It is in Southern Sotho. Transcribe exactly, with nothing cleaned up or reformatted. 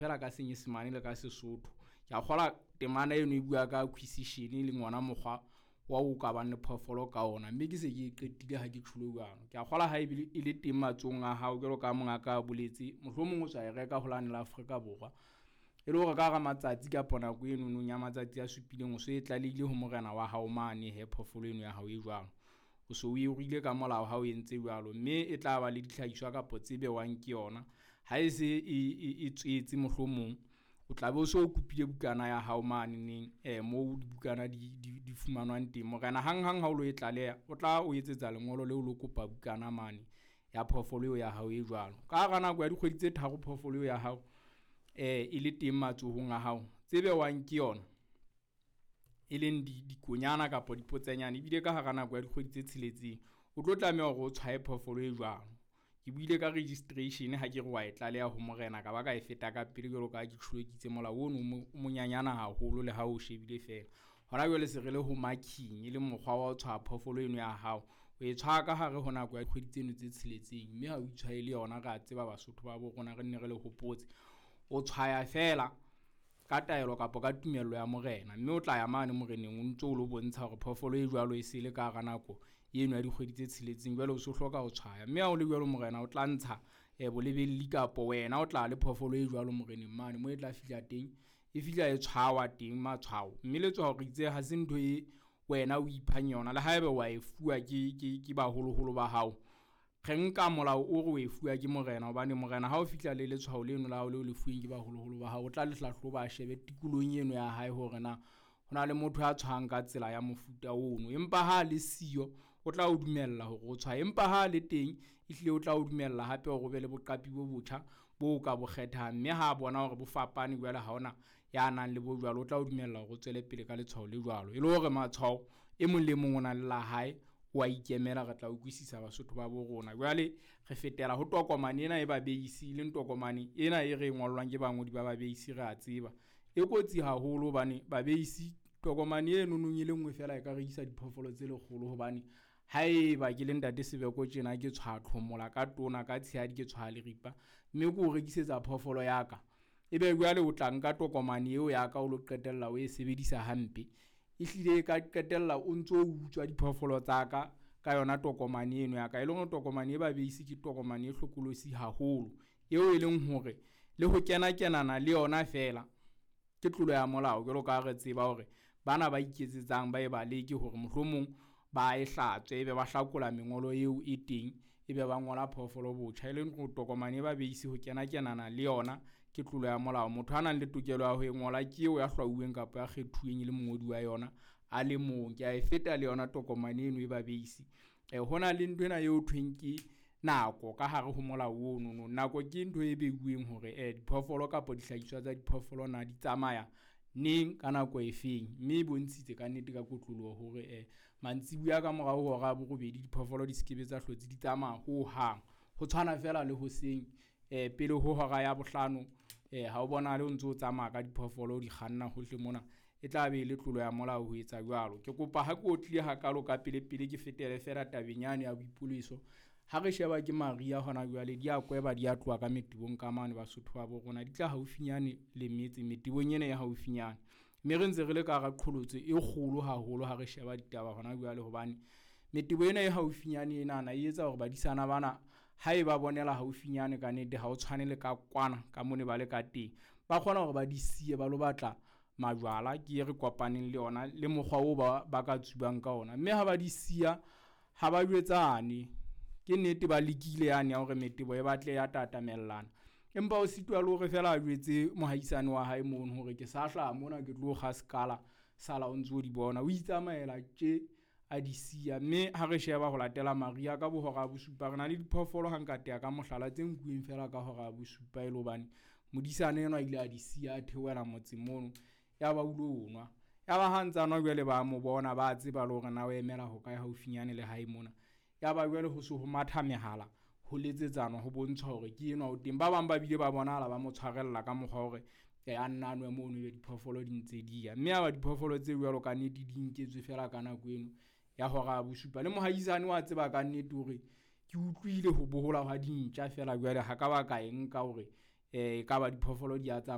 fela ka Senyesemane le ka Sesotho ke a kgola temana eno e bua ka acquisition le ngwana mokgwa wa o ka bana phoofolo ka ona mme ke se ke qetile ha ke tshulogano ke a kgola ha ebile e le teng matsong a hao ke lo ka monga ka boletse mohlomong o tswa e reka holane la Afrika Borwa e le hore ka ga matsatsi ka pona go eno no nya matsatsi a supileng o se e tlalile ho morena wa hao mane he phoofolo eno ya hao e jwang o so o e rile ka molao ha o entse jwalo mme e tla ba le ditlhagiswa ka potsebe wang ke yona ha e se e tswetse mohlomong o tla be o so o kopile bukana ya hao mane neng eh mo dibukana di di fumanwang teng morena hang hang ha o lo e tlaleha o tla o etsetsa lengolo le o lo kopa bukana mane ya phoofolo ya hao e jwalo ka ga nako ya dikgwedi tse tharo phoofolo ya hao eh e le teng matsohong a hao tsebe wang ke yona e leng di dikonyana kapa dipotsenyana e bile ka ga nako ya dikgwedi tse tsheletseng o tlo tlameha hore o tshwae phoofolo e jwalo ke buile ka registration ha ke re wa e tlaleha ho morena ka ba ka e feta ka pele jalo ka ke tshulokitse molao ono o monyanyana haholo le ha o shebile fela hona jwale se re le ho marking le mokgwa wa o tshwa phoofolo eno ya hao o e tshwa ka hare ho nako ya dikgwedi tseno tse tsheletseng mme ha o itshwaile yona ka tseba Basotho ba bo rona re nne re le hopotse o tshwaya fela ka taelo kapa ka tumello ya morena mme o tla ya mane moreneng o ntse o lo bontsha hore phoofolo e jwalo e sele ka ga nako eno ya dikgwedi tse tshiletseng jwale o se hloka ho tshwaya mme ha o le jwalo morena o tla ntsha e bolebelli kapa wena o tla le phoofolo e jwalo moreneng mane mo e tla fihla teng e fihla e tshwawa teng matshwao mme le tswa hore itse ha se ntho e wena o iphang yona le haebe wa e fuwa ke ke baholoholo ba hao re nka molao o re o e fuwa ke morena hobane morena ha o fihla le letshwao leno la o le o le fuweng ke baholoholo ba hao o tla le hlahloba shebe tikolong eno ya hae hore na hona le motho a tshwang ka tsela ya mofuta ono empa ha le siyo o tla o dumella hore o tshwa empa ha le teng ehlile o tla o dumella hape hore o be le boqapi bo botjha bo ka bo kgethang mme ha bona hore bo fapane jwale ha ona ya nang le bo jwalo o tla o dumella hore o tswele pele ka letshwao le jwalo e le hore matshwao e mong le mong ona le la hae wa ikemela re tla utlwisisa Basotho ba bo rona jwale re fetela ho tokomane ena e ba beisi le tokomane ena e re ngolwang ke bangodi ba ba beisi re a tseba e kotsi haholo hobane ba beisi tokomane eno no nyile ngwe fela e ka re isa diphoofolo tse lekgolo hobane haeba ke le ntate Sebeko tjena ke tshwatlho mola ka tona ka tshehadi ke tshwa le ripa mme ko rekisetsa phoofolo ya ka ebe jwale o tla nka tokomane eo ya ka o lo qetella o e sebedisa hampe ehlile ka qetella o ntso utswa diphoofolo tsa ka ka yona tokomane eno ya ka e leng tokomane e ba beisi ke tokomane e hlokolosi haholo eo e leng hore le ho kena kenana le yona fela ke tlolo ya molao ke lo ka re tseba hore bana ba iketsetsang ba e ba leke hore mohlomong ba e hlatswe ebe ba hlakola mengolo eo e teng ebe ba ngola phoofolo botjha e leng go tokomane e ba beisi ho kena kenana le yona ke tlolo ya molao motho ana le tokelo ya ho e ngola ke eo ya hlwauweng kapa ya kgethuweng le mongodi wa yona a le mong ke a e feta le yona tokomane eno e ba beisi e hona le ntwe na eo thweng ke nako ka hare ho molao ono no nako ke ntho e beuweng hore eh diphoofolo kapa dihlahiswa tsa diphoofolo na di tsamaya neng ka nako e feng mme e bontshitse ka nnete ka kotloloho hore eh mantsibuya ka morao ho ra bo robedi diphoofolo di skebe tsa hlotse di tsamaya ho hang ho tshwana fela le hoseng eh pele ho hora ya bohlano eh ha o bona le o ntse o tsamaya ka diphoofolo di kganna hohle mona e tla be le tlolo ya molao ho etsa jwalo ke kopa ha ke o tlile ha kalo ka pele pele ke fetele fela tabenyane ya boipuliso ha re sheba ke Maria hona jwale di a kweba di a tloa ka metibong ka mane Basotho ba bo rona di tla haufinyane le metse metibong ene ya haufinyane mme re ntse re le ka ga qholotse e kgolo haholo ha re sheba ditaba hona jwale hobane metibo ena e haufinyane ena na e etsa hore badisana bana ha e ba bonela haufinyane ka nnete ha o tshwanele ka kwana ka mone ba le ka teng ba kgona hore ba di siye ba lo batla majwala ke re kopaneng le ona le mokgwa o ba ba ka tsubang ka ona mme ha ba di siya ha ba jwetsane ke nnete ba lekile yane ya hore metebo e batle ya tatamellana empa o sitwa le hore fela a jwetse mohaisane wa hae mono hore ke sa hla mona ke tlo ga skala sala o ntso di bona o itsamaela tje a di siya mme ha re sheba ho latela Maria ka bohora bo supa rena le diphoofolo hangata ya ka mohlala tse nkuweng fela ka hora bo supa ile hobane modisane ena ile a di siya a theoela motse mono ya ba ulo nwa ya ba hantsa nwa jwale ba mo bona ba tseba le hore na o emela ho kae haufinyane le hae mona ya ba jwale ho se ho matha mehala ho letsetsana ho bontsha hore ke enwa o teng ba bang ba bile ba bonahala ba mo tshwarella ka mokgwa hore ke a nnanwe mono e diphoofolo di ntse di ya mme aba diphoofolo tse jwalo ka nnete di nketswe fela ka nako eno ya hora bo supa le mohaisane wa tseba ka nnete hore ke utlwile ho bohola ha dintja fela jwale ha ka ba ka enka hore eh ka ba diphoofolo di a